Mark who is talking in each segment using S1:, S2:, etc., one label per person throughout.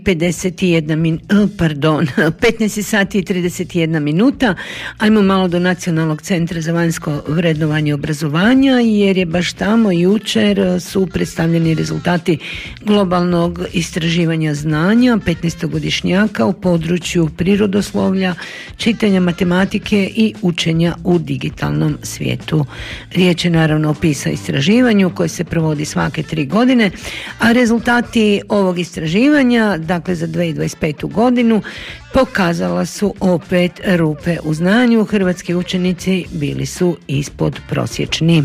S1: 15 sati i 31 minuta. Ajmo malo do Nacionalnog centra za vanjsko vrednovanje obrazovanja, jer je baš tamo jučer su predstavljeni rezultati globalnog istraživanja znanja 15-godišnjaka u području prirodoslovlja, čitanja, matematike i učenja u digitalnom svijetu. Riječ je naravno o PISA istraživanju koje se provodi svake 3 godine, a rezultati ovog istraživanja, dakle za 2025. godinu, pokazala su opet rupe u znanju. Hrvatski učenici bili su ispod prosječni.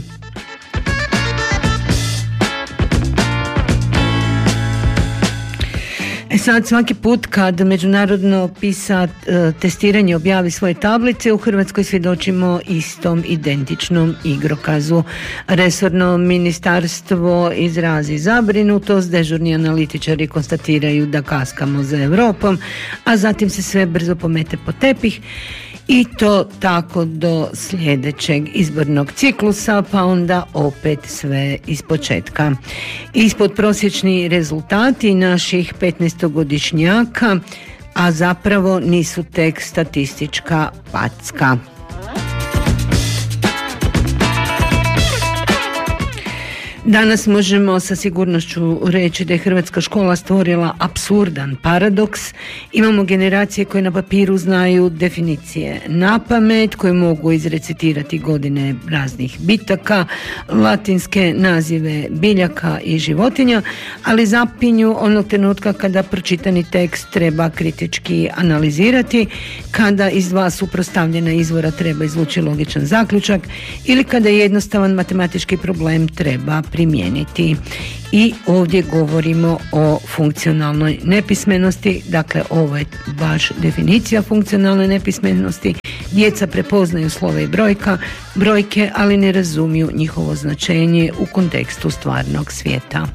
S1: Sad svaki put kad međunarodno PISA testiranje objavi svoje tablice, u Hrvatskoj svjedočimo istom identičnom igrokazu. Resorno ministarstvo izrazi zabrinutost, dežurni analitičari konstatiraju da kaskamo za Europom, a zatim se sve brzo pomete pod tepih. I to tako do sljedećeg izbornog ciklusa, pa onda opet sve ispočetka. Ispod prosječni rezultati naših 15-godišnjaka, a zapravo nisu tek statistička packa. Danas možemo sa sigurnošću reći da je hrvatska škola stvorila apsurdan paradoks. Imamo generacije koje na papiru znaju definicije napamet, koje mogu izrecitirati godine raznih bitaka, latinske nazive biljaka i životinja, ali zapinju onog trenutka kada pročitani tekst treba kritički analizirati, kada iz dva suprotstavljena izvora treba izvući logičan zaključak ili kada jednostavan matematički problem treba primijeniti. I ovdje govorimo o funkcionalnoj nepismenosti, dakle ovo je baš definicija funkcionalne nepismenosti. Djeca prepoznaju slova i brojke, ali ne razumiju njihovo značenje u kontekstu stvarnog svijeta.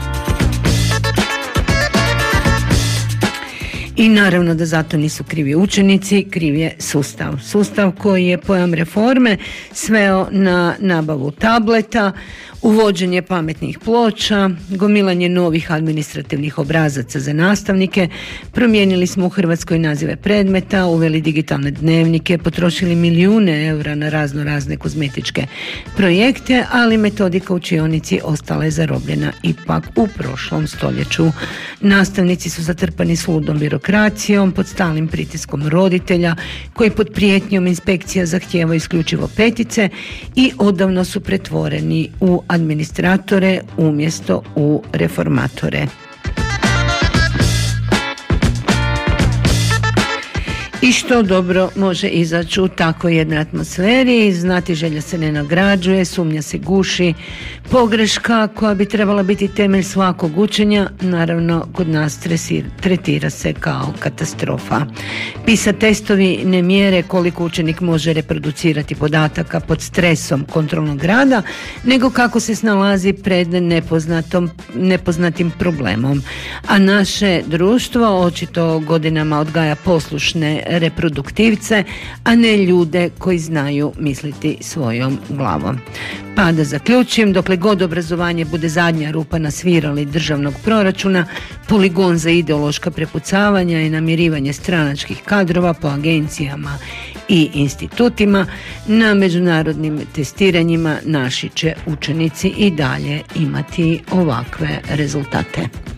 S1: I naravno da zato nisu krivi učenici, kriv je sustav. Sustav koji je pojam reforme sveo na nabavu tableta, uvođenje pametnih ploča, gomilanje novih administrativnih obrazaca za nastavnike, promijenili smo u Hrvatskoj nazive predmeta, uveli digitalne dnevnike, potrošili milijune eura na razne kozmetičke projekte, ali metodika u učionici ostala je zarobljena ipak u prošlom stoljeću. Nastavnici su zatrpani sludom birokracijom, pod stalnim pritiskom roditelja, koji pod prijetnjom inspekcija zahtijeva isključivo petice i odavno su pretvoreni u administratore umjesto u reformatore. I što dobro može izaći u takvoj jednoj atmosferi? Znatiželja se ne nagrađuje, sumnja se guši, pogreška koja bi trebala biti temelj svakog učenja, naravno kod nas tretira se kao katastrofa. PISA testovi ne mjere koliko učenik može reproducirati podataka pod stresom kontrolnog rada, nego kako se snalazi pred nepoznatim problemom. A naše društvo očito godinama odgaja poslušne reproduktivce, a ne ljude koji znaju misliti svojom glavom. Pa da zaključim, dokle god obrazovanje bude zadnja rupa na svirali državnog proračuna, poligon za ideološka prepucavanja i namirivanje stranačkih kadrova po agencijama i institutima, na međunarodnim testiranjima naši će učenici i dalje imati ovakve rezultate.